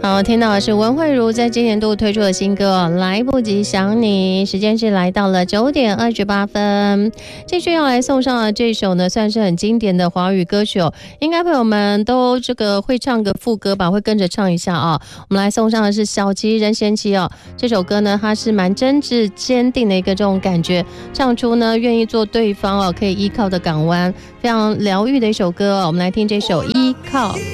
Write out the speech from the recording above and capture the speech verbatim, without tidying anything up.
好，听到的是文慧如在今年度推出的新歌《来不及想你》，时间是来到了九点二十八分。继续要来送上的这首呢，算是很经典的华语歌曲哦，应该朋友们都这个会唱个副歌吧，会跟着唱一下啊、哦。我们来送上的是小琪任贤齐哦，这首歌呢，它是蛮真挚坚定的一个这种感觉，唱出呢愿意做对方哦可以依靠的港湾，非常疗愈的一首歌哦。我们来听这首《依靠》。